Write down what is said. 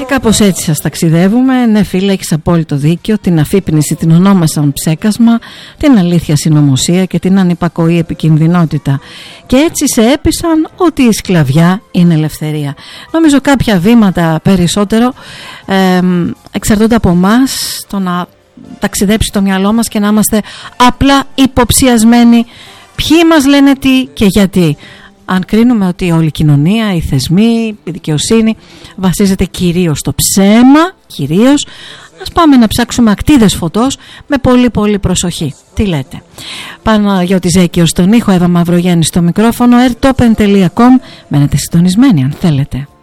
κάπως έτσι σας ταξιδεύουμε. Ναι φίλε, έχεις απόλυτο δίκιο. Την αφύπνιση την ονόμασαν ψέκασμα, την αλήθεια συνωμοσία και την ανυπακοή επικινδυνότητα. Και έτσι σε έπεισαν ότι η σκλαβιά είναι ελευθερία. Νομίζω κάποια βήματα περισσότερο εξαρτώνται από εμάς, το να ταξιδέψει το μυαλό μας και να είμαστε απλά υποψιασμένοι ποιοι μας λένε τι και γιατί. Αν κρίνουμε ότι όλη η κοινωνία, οι θεσμοί, η δικαιοσύνη βασίζεται κυρίως στο ψέμα, ας πάμε να ψάξουμε ακτίδες φωτός με πολύ πολύ προσοχή. Τι λέτε? Παναγιώτης Ζέκιος στον ήχο, Εύα Μαυρογέννη στο μικρόφωνο, airtopen.com. Μένετε συντονισμένοι αν θέλετε.